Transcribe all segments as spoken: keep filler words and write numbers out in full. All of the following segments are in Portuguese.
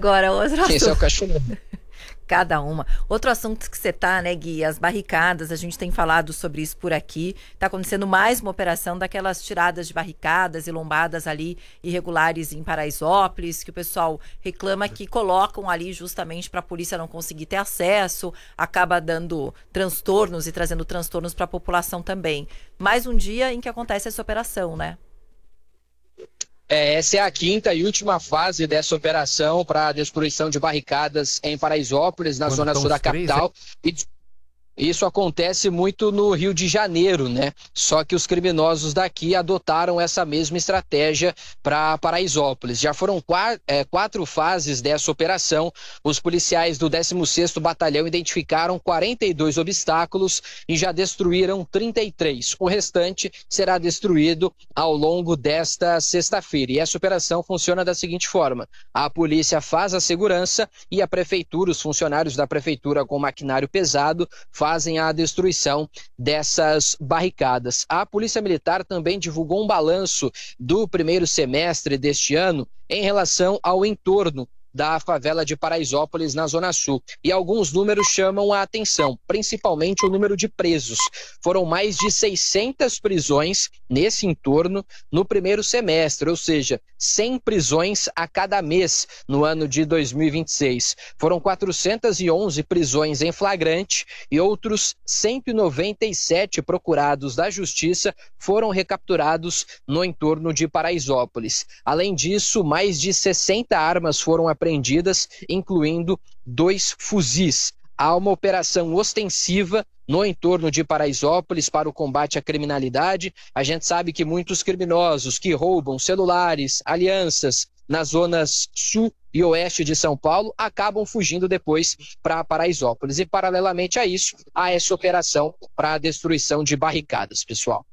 Agora, outro assunto. Esse é o cachorro. Cada uma. Outro assunto que você tá, né, Gui? As barricadas, a gente tem falado sobre isso por aqui. Tá acontecendo mais uma operação daquelas tiradas de barricadas e lombadas ali irregulares em Paraisópolis, que o pessoal reclama que colocam ali justamente para a polícia não conseguir ter acesso, acaba dando transtornos e trazendo transtornos para a população também. Mais um dia em que acontece essa operação, né? É, essa é a quinta e última fase dessa operação para a destruição de barricadas em Paraisópolis, na Quando zona estão sul da os três, capital. E isso acontece muito no Rio de Janeiro, né? Só que os criminosos daqui adotaram essa mesma estratégia para Paraisópolis. Já foram quatro, é, quatro fases dessa operação. Os policiais do décimo sexto Batalhão identificaram quarenta e dois obstáculos e já destruíram trinta e três. O restante será destruído ao longo desta sexta-feira. E essa operação funciona da seguinte forma: a polícia faz a segurança e a prefeitura, os funcionários da prefeitura com maquinário pesado, fazem a destruição dessas barricadas. A Polícia Militar também divulgou um balanço do primeiro semestre deste ano em relação ao entorno da favela de Paraisópolis, na Zona Sul. E alguns números chamam a atenção, principalmente o número de presos. Foram mais de seiscentas prisões nesse entorno no primeiro semestre, ou seja, cem prisões a cada mês no ano de dois mil e vinte e seis. Foram quatrocentas e onze prisões em flagrante e outros cento e noventa e sete procurados da Justiça foram recapturados no entorno de Paraisópolis. Além disso, mais de sessenta armas foram apreendidas, incluindo dois fuzis. Há uma operação ostensiva no entorno de Paraisópolis para o combate à criminalidade. A gente sabe que muitos criminosos que roubam celulares, alianças nas zonas sul e oeste de São Paulo acabam fugindo depois para Paraisópolis. E paralelamente a isso, há essa operação para a destruição de barricadas, pessoal.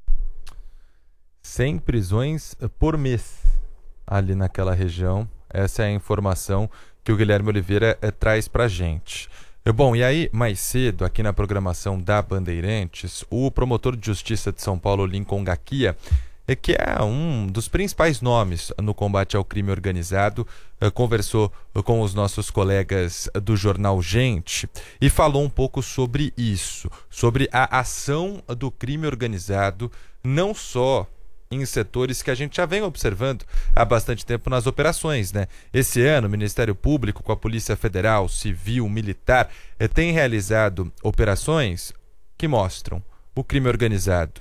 cem prisões por mês ali naquela região. Essa é a informação que o Guilherme Oliveira eh, traz para a gente. Bom, e aí, mais cedo, aqui na programação da Bandeirantes, o promotor de justiça de São Paulo, Lincoln Gaquia, eh, que é um dos principais nomes no combate ao crime organizado, eh, conversou com os nossos colegas do jornal Gente e falou um pouco sobre isso, sobre a ação do crime organizado, não só em setores que a gente já vem observando há bastante tempo nas operações, né? Esse ano, o Ministério Público, com a Polícia Federal, Civil, Militar, eh, tem realizado operações que mostram o crime organizado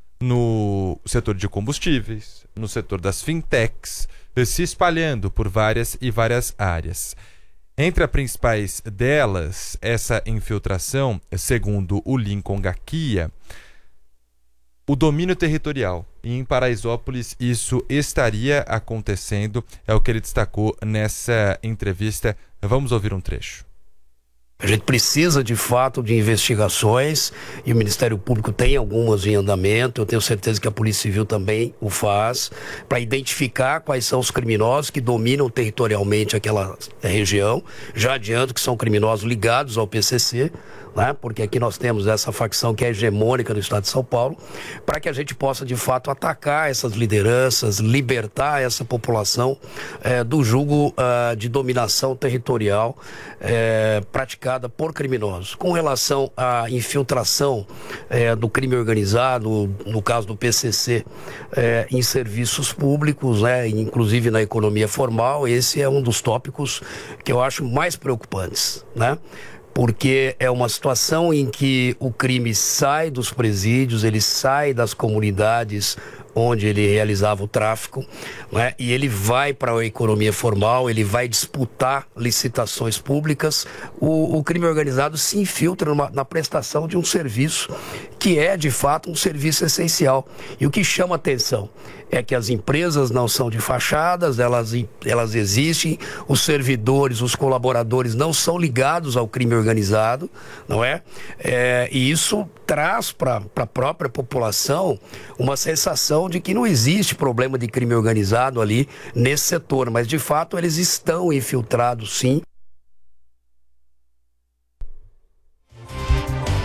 no setor de combustíveis, no setor das fintechs, eh, se espalhando por várias e várias áreas. Entre as principais delas, essa infiltração, segundo o Lincoln Gaquia, o domínio territorial. E em Paraisópolis isso estaria acontecendo, é o que ele destacou nessa entrevista. Vamos ouvir um trecho. A gente precisa, de fato, de investigações e o Ministério Público tem algumas em andamento. Eu tenho certeza que a Polícia Civil também o faz, para identificar quais são os criminosos que dominam territorialmente aquela região. Já adianto que são criminosos ligados ao P C C, né? Porque aqui nós temos essa facção que é hegemônica no estado de São Paulo, para que a gente possa, de fato, atacar essas lideranças, libertar essa população é, do jugo uh, de dominação territorial é, praticada por criminosos. Com relação à infiltração é, do crime organizado, no caso do P C C, é, em serviços públicos, né, inclusive na economia formal, esse é um dos tópicos que eu acho mais preocupantes, né? Porque é uma situação em que o crime sai dos presídios, ele sai das comunidades onde ele realizava o tráfico, né? E ele vai para a economia formal, ele vai disputar licitações públicas. O, o crime organizado se infiltra numa, na prestação de um serviço que é, de fato, um serviço essencial. E o que chama atenção é que as empresas não são de fachadas, elas, elas existem, os servidores, os colaboradores não são ligados ao crime organizado, não é? É e isso traz para a própria população uma sensação de que não existe problema de crime organizado ali nesse setor, mas de fato eles estão infiltrados, sim.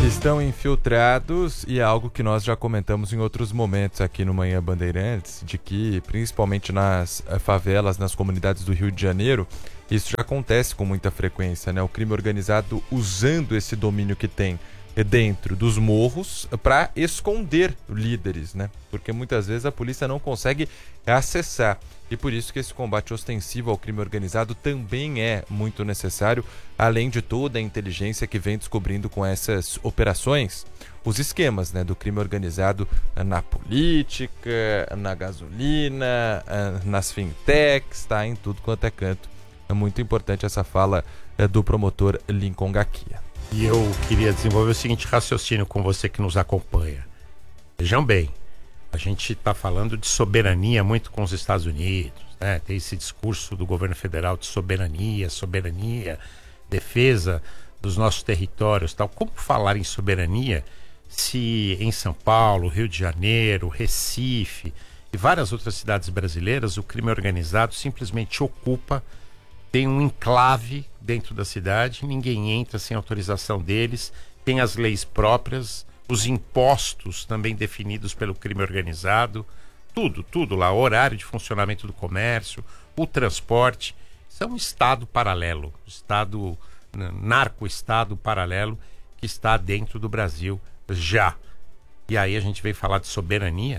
Estão infiltrados, e é algo que nós já comentamos em outros momentos aqui no Manhã Bandeirantes, de que principalmente nas favelas, nas comunidades do Rio de Janeiro, isso já acontece com muita frequência, né? O crime organizado usando esse domínio que tem dentro dos morros para esconder líderes, né? Porque muitas vezes a polícia não consegue acessar. E por isso que esse combate ostensivo ao crime organizado também é muito necessário, além de toda a inteligência que vem descobrindo com essas operações, os esquemas, né, do crime organizado na política, na gasolina, nas fintechs, tá? Em tudo quanto é canto. É muito importante essa fala do promotor Lincoln Gakia. E eu queria desenvolver o seguinte raciocínio com você que nos acompanha. Vejam bem, a gente está falando de soberania muito com os Estados Unidos, né? Tem esse discurso do governo federal de soberania, soberania, defesa dos nossos territórios, tal. Como falar em soberania se em São Paulo, Rio de Janeiro, Recife e várias outras cidades brasileiras o crime organizado simplesmente ocupa, tem um enclave dentro da cidade, ninguém entra sem autorização deles, tem as leis próprias, os impostos também definidos pelo crime organizado, tudo, tudo lá, o horário de funcionamento do comércio, o transporte. Isso é um estado paralelo, estado, narco-estado paralelo que está dentro do Brasil já. E aí a gente veio falar de soberania.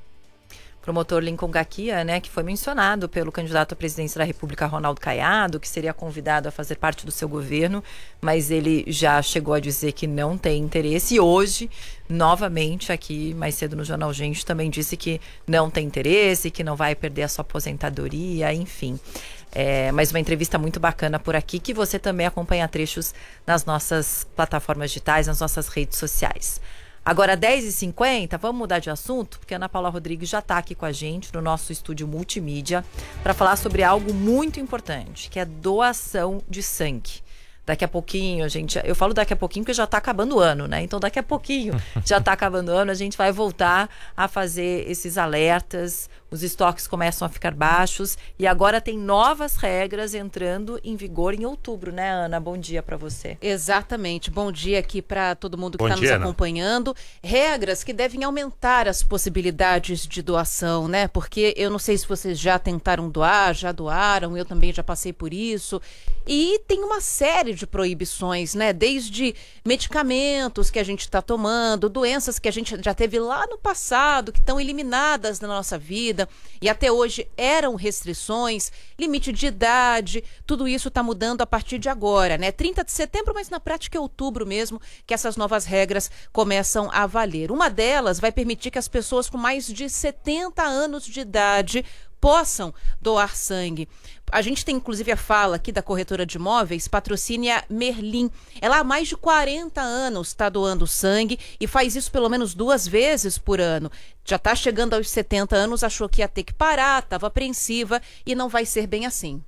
Promotor Lincoln Gakia, né, que foi mencionado pelo candidato à presidência da República, Ronaldo Caiado, que seria convidado a fazer parte do seu governo, mas ele já chegou a dizer que não tem interesse. E hoje, novamente, aqui mais cedo no Jornal Gente, também disse que não tem interesse, que não vai perder a sua aposentadoria, enfim. É, mas uma entrevista muito bacana por aqui, que você também acompanha trechos nas nossas plataformas digitais, nas nossas redes sociais. Agora, dez e cinquenta, vamos mudar de assunto, porque a Ana Paula Rodrigues já está aqui com a gente no nosso estúdio multimídia para falar sobre algo muito importante, que é doação de sangue. Daqui a pouquinho, a gente, eu falo daqui a pouquinho porque já está acabando o ano, né? Então, daqui a pouquinho, já está acabando o ano, a gente vai voltar a fazer esses alertas, os estoques começam a ficar baixos e agora tem novas regras entrando em vigor em outubro, né, Ana? Bom dia para você. Exatamente. Bom dia aqui para todo mundo que está nos dia, acompanhando. Regras que devem aumentar as possibilidades de doação, né? Porque eu não sei se vocês já tentaram doar, já doaram, eu também já passei por isso. E tem uma série de proibições, né? Desde medicamentos que a gente está tomando, doenças que a gente já teve lá no passado, que estão eliminadas da nossa vida, e até hoje eram restrições, limite de idade, tudo isso está mudando a partir de agora, né? trinta de setembro, mas na prática é outubro mesmo que essas novas regras começam a valer. Uma delas vai permitir que as pessoas com mais de setenta anos de idade possam doar sangue. A gente tem inclusive a fala aqui da corretora de imóveis, Patrocínio Merlin. Ela há mais de quarenta anos está doando sangue e faz isso pelo menos duas vezes por ano. Já está chegando aos setenta anos, achou que ia ter que parar, estava apreensiva e não vai ser bem assim.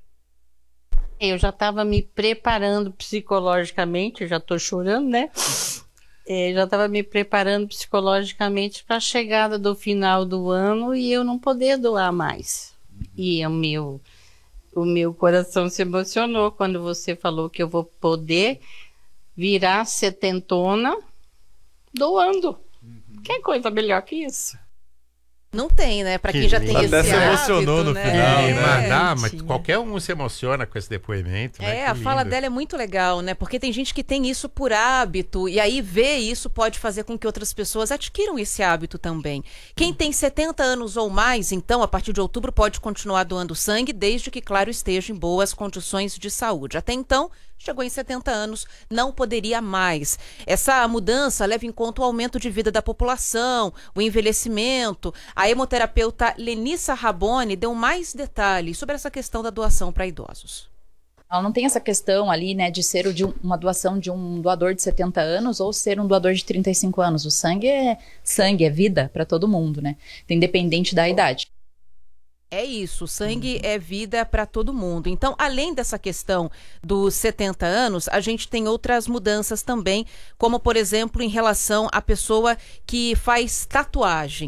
Eu já estava me preparando psicologicamente, já estou chorando, né? É, já estava me preparando psicologicamente para a chegada do final do ano e eu não poder doar mais. E o meu, o meu coração se emocionou quando você falou que eu vou poder virar setentona doando. Uhum. Que coisa melhor que isso? Não tem, né? Para quem já tem Até esse se emocionou hábito, no né? final, É, né? mas, dá, mas qualquer um se emociona com esse depoimento, né? É, Que a fala lindo. dela é muito legal, né? Porque tem gente que tem isso por hábito e aí ver isso pode fazer com que outras pessoas adquiram esse hábito também. Quem tem setenta anos ou mais, então, a partir de outubro pode continuar doando sangue, desde que, claro, esteja em boas condições de saúde. Até então, chegou em setenta anos, não poderia mais. Essa mudança leva em conta o aumento de vida da população, o envelhecimento. A hemoterapeuta Lenissa Raboni deu mais detalhes sobre essa questão da doação para idosos. Ela não tem essa questão ali, né, de ser de um, uma doação de um doador de setenta anos ou ser um doador de trinta e cinco anos. O sangue é sangue, é vida para todo mundo, né? Independente da idade. É isso, sangue é vida para todo mundo. Então, além dessa questão dos setenta anos, a gente tem outras mudanças também, como, por exemplo, em relação à pessoa que faz tatuagem.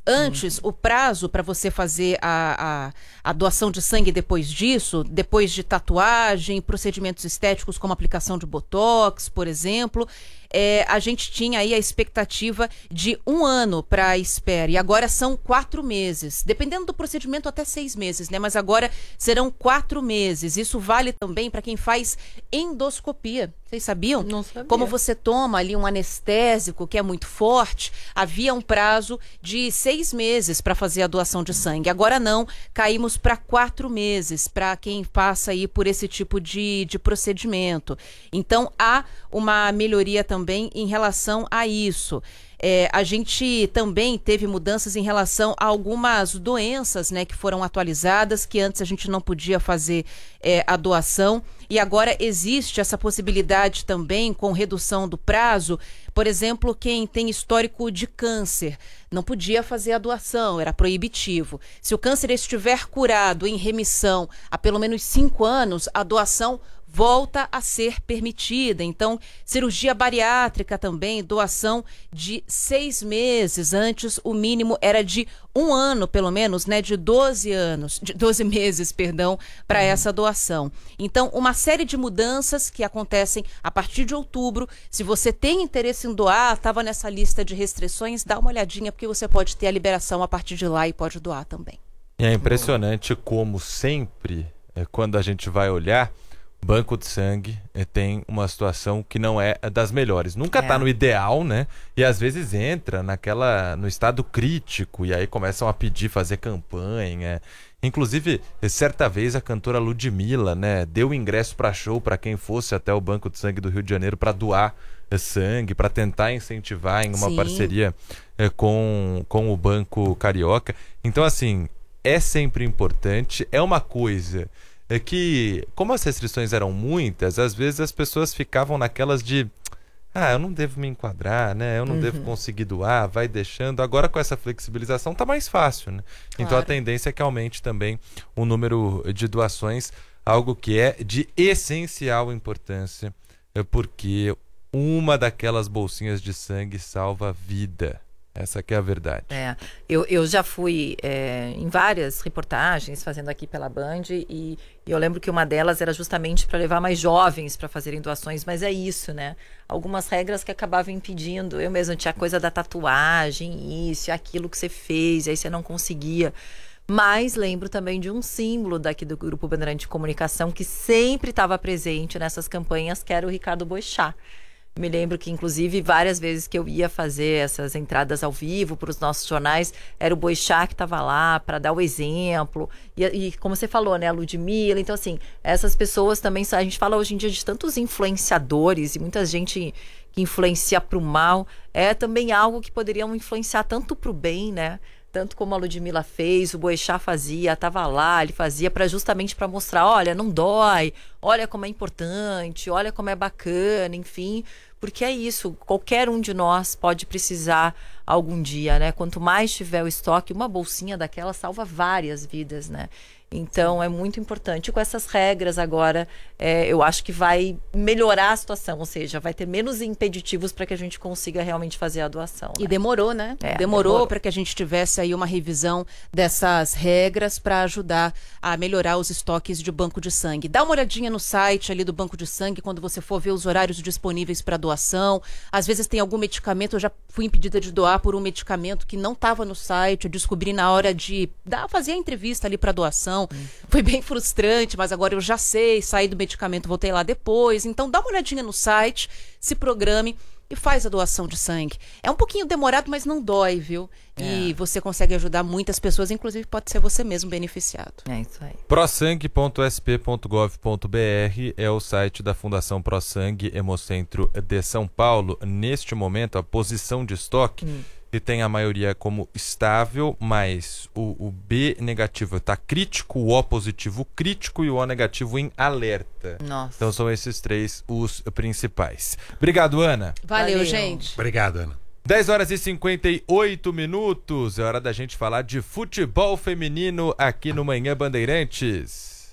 Antes, hum. o prazo para você fazer a, a, a doação de sangue depois disso, depois de tatuagem, procedimentos estéticos como aplicação de botox, por exemplo, é, a gente tinha aí a expectativa de um ano para a espera, e agora são quatro meses, dependendo do procedimento até seis meses, né? Mas agora serão quatro meses. Isso vale também para quem faz endoscopia. Vocês sabiam? Não sabia. Como você toma ali um anestésico que é muito forte, havia um prazo de seis meses para fazer a doação de sangue. Agora não, caímos para quatro meses para quem passa aí por esse tipo de, de procedimento. Então há uma melhoria também em relação a isso. É, a gente também teve mudanças em relação a algumas doenças, né, que foram atualizadas, que antes a gente não podia fazer é, a doação, e agora existe essa possibilidade também com redução do prazo. Por exemplo, quem tem histórico de câncer não podia fazer a doação, era proibitivo. Se o câncer estiver curado, em remissão, há pelo menos cinco anos, a doação volta a ser permitida. Então, cirurgia bariátrica também, doação de seis meses. Antes, o mínimo era de um ano, pelo menos, né? De doze anos, de doze meses, perdão, para essa doação. Então, uma série de mudanças que acontecem a partir de outubro. Se você tem interesse em doar, estava nessa lista de restrições, dá uma olhadinha, porque você pode ter a liberação a partir de lá e pode doar também. E é impressionante como sempre, é, quando a gente vai olhar, banco de sangue eh, tem uma situação que não é das melhores. Nunca está é. no ideal, né? E às vezes entra naquela, no estado crítico, e aí começam a pedir, fazer campanha. Inclusive, certa vez a cantora Ludmilla, né, deu ingresso para show para quem fosse até o Banco de Sangue do Rio de Janeiro para doar eh, sangue, para tentar incentivar em uma Sim. parceria eh, com, com o Banco Carioca. Então, assim, é sempre importante, é uma coisa... É que, como as restrições eram muitas, às vezes as pessoas ficavam naquelas de ah, eu não devo me enquadrar, né? Eu não uhum. devo conseguir doar, vai deixando. Agora com essa flexibilização tá mais fácil, né? Claro. Então a tendência é que aumente também o número de doações, algo que é de essencial importância, porque uma daquelas bolsinhas de sangue salva vida. Essa que é a verdade. É, eu, eu já fui é, em várias reportagens fazendo aqui pela Band e, e eu lembro que uma delas era justamente para levar mais jovens para fazerem doações, mas é isso, né? Algumas regras que acabavam impedindo. Eu mesma tinha a coisa da tatuagem, isso, aquilo que você fez, aí você não conseguia. Mas lembro também de um símbolo daqui do Grupo Bandeirante de Comunicação que sempre estava presente nessas campanhas, que era o Ricardo Boechat. Me lembro que, inclusive, várias vezes que eu ia fazer essas entradas ao vivo para os nossos jornais, era o Boechat que estava lá para dar o exemplo. E, e, como você falou, né, a Ludmilla. Então, assim, essas pessoas também... A gente fala hoje em dia de tantos influenciadores e muita gente que influencia para o mal. É também algo que poderiam influenciar tanto para o bem, né? Tanto como a Ludmilla fez, o Boechat fazia, estava lá, ele fazia para justamente para mostrar, olha, não dói, olha como é importante, olha como é bacana, enfim, porque é isso, qualquer um de nós pode precisar algum dia, né? Quanto mais tiver o estoque, uma bolsinha daquela salva várias vidas, né? Então é muito importante. E com essas regras agora, é, eu acho que vai melhorar a situação, ou seja, vai ter menos impeditivos para que a gente consiga realmente fazer a doação. E né? demorou, né? É, demorou demorou. para que a gente tivesse aí uma revisão dessas regras para ajudar a melhorar os estoques de banco de sangue. Dá uma olhadinha no site ali do Banco de Sangue quando você for ver os horários disponíveis para doação. Às vezes tem algum medicamento, eu já fui impedida de doar por um medicamento que não estava no site, eu descobri na hora de dar, fazer a entrevista ali para doação. Hum. Foi bem frustrante, mas agora eu já sei, saí do medicamento, voltei lá depois. Então dá uma olhadinha no site, se programe e faz a doação de sangue. É um pouquinho demorado, mas não dói, viu? É. E você consegue ajudar muitas pessoas, inclusive pode ser você mesmo beneficiado. É isso aí. prosangue ponto s p ponto gov ponto b r é o site da Fundação ProSangue Hemocentro de São Paulo. Neste momento, a posição de estoque hum. que tem a maioria como estável, mas o, o B negativo está crítico, o O positivo crítico e o O negativo em alerta. Nossa. Então são esses três os principais. Obrigado, Ana. Valeu, Valeu. gente. Obrigado, Ana. dez horas e cinquenta e oito minutos. É hora da gente falar de futebol feminino aqui no Manhã Bandeirantes.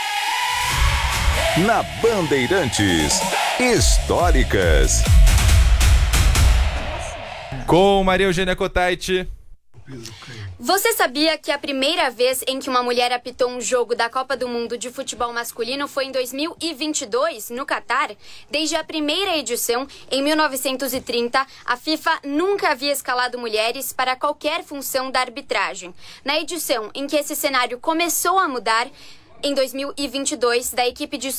Na Bandeirantes, históricas. Com Maria Eugênia Cotaiti. Você sabia que a primeira vez em que uma mulher apitou um jogo da Copa do Mundo de futebol masculino foi em dois mil e vinte e dois, no Catar? Desde a primeira edição, em mil novecentos e trinta, a FIFA nunca havia escalado mulheres para qualquer função da arbitragem. Na edição em que esse cenário começou a mudar, em dois mil e vinte e dois, da equipe de